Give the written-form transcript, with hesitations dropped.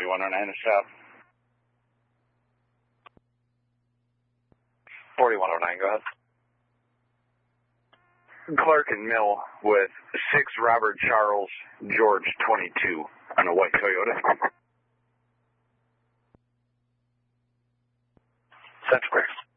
4109 to stop. 4109, go ahead. Clark and Mill with 6 Robert Charles George 22 on a white Toyota. Central Square.